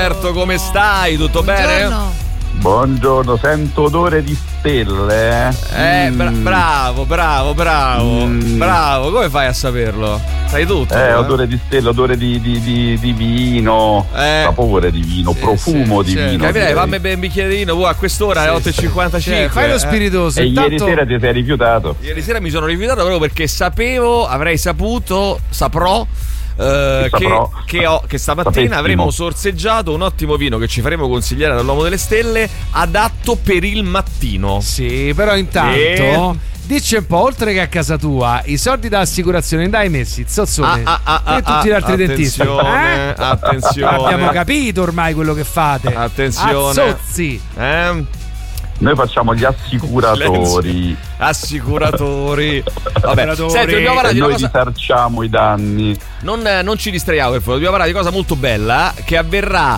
Roberto, come stai? Tutto bene? Buongiorno, sento odore di stelle. Bravo. Come fai a saperlo? Sai tutto? Odore di stelle, odore di vino, sapore di vino, profumo di vino. Capirei, fammi bere un bicchiere di vino, a quest'ora alle 8:55. Fai lo spiritoso. E ieri sera ti sei rifiutato? Ieri sera mi sono rifiutato proprio perché avrei saputo, saprò che stamattina avremmo sorseggiato un ottimo vino che ci faremo consigliare dall'uomo delle stelle, adatto per il mattino. Sì, però intanto dici un po', oltre che a casa tua, i soldi da assicurazione dai messi, zozzone, e tutti gli altri dentisti. Attenzione. Abbiamo capito ormai quello che fate. Attenzione. Azzozzi. Noi facciamo gli assicuratori. Vabbè, senti, dobbiamo parlare di noi cosa... risarciamo i danni. Non ci distraiamo, per favore. Dobbiamo parlare di cosa molto bella che avverrà.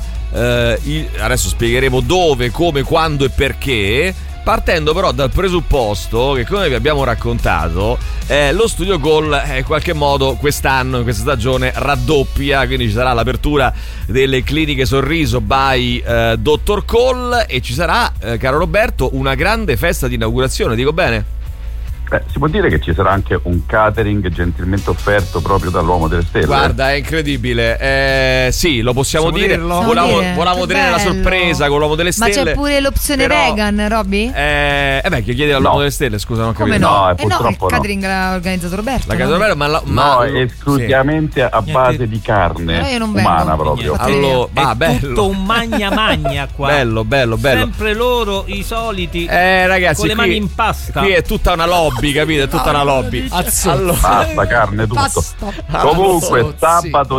Adesso spiegheremo dove, come, quando e perché. Partendo però dal presupposto che, come vi abbiamo raccontato, lo Studio Call in qualche modo quest'anno, in questa stagione, raddoppia, quindi ci sarà l'apertura delle cliniche Sorriso by Dr. Call e ci sarà, caro Roberto, una grande festa di inaugurazione, dico bene? Si può dire che ci sarà anche un catering gentilmente offerto proprio dall'uomo delle stelle? Guarda, è incredibile. Sì, lo possiamo dire. Volevamo tenere la sorpresa con l'uomo delle stelle. Ma c'è pure l'opzione vegan, Robby? Che chiedi all'uomo delle stelle, scusa, non capito. Come no? Purtroppo il catering l'ha organizzato Roberto. No, esclusivamente a base di carne umana proprio. Allora, tutto un magna qua. Bello. Sempre loro, i soliti, ragazzi, con le mani in pasta. Qui è tutta una lobby, capite? È tutta una lobby. Basta, carne, tutto. Comunque, sabato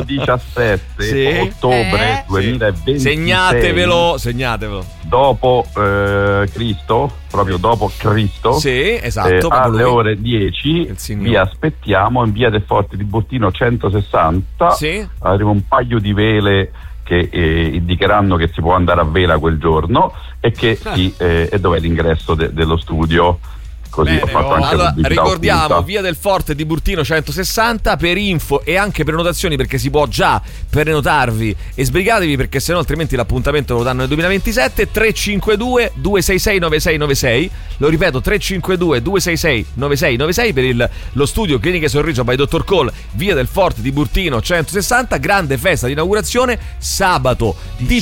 17 ottobre 2026. Segnatevelo. Dopo Cristo, proprio dopo Cristo. Sì, esatto. Alle ore 10 vi aspettiamo in via del Forte di Burtino 160. Sì. Avremo un paio di vele che indicheranno che si può andare a vela quel giorno e che e dov'è l'ingresso dello studio. Così ho fatto anche allora, ricordiamo via del Forte di Burtino 160 per info e anche prenotazioni, perché si può già prenotarvi e sbrigatevi, perché sennò altrimenti l'appuntamento lo danno nel 2027. 352 266 9696, lo ripeto, 352 266 9696 per lo studio Cliniche Sorriso by Dr. Call, via del Forte di Burtino 160. Grande festa di inaugurazione sabato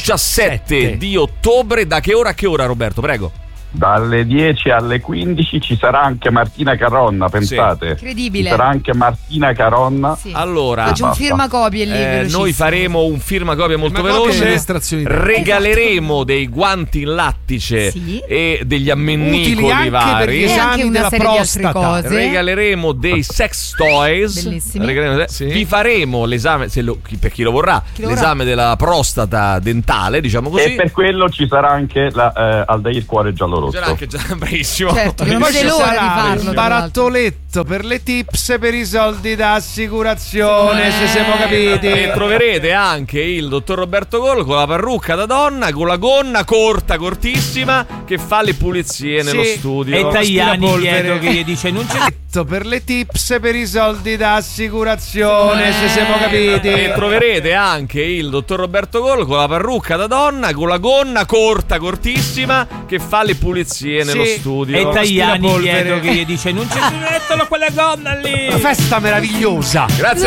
17 di ottobre. Da che ora a che ora, Roberto? Prego. Dalle 10 alle 15 ci sarà anche Martina Caronna, pensate? Incredibile. Ci sarà anche Martina Caronna. Sì. Allora, faccio un firmacopie lì, noi faremo un firmacopie molto veloce. Regaleremo dei guanti in lattice e degli ammennicoli vari e anche una serie di altre cose. Regaleremo dei sex toys. Bellissimi. Vi faremo l'esame, per chi lo vorrà, l'esame della prostata dentale, diciamo così. E per quello ci sarà anche Aldair Cuore Giallo Rosso. C'era anche bravissimo. Certo, non vede l'ora di farlo. Il barattoletto per le tips, per i soldi da assicurazione, se siamo capiti. E troverete anche il dottor Roberto Call con la parrucca da donna, con la gonna cortissima, che fa le pulizie nello studio. E Tajani dietro che gli dice non c'è per le tips, per i soldi da assicurazione, se siamo capiti. E troverete anche il dottor Roberto Call con la parrucca da donna, con la gonna cortissima, che fa le pulizie nello studio. E Tajani dietro che gli dice non c'è, mettilo quella gonna lì. Una festa meravigliosa. Grazie.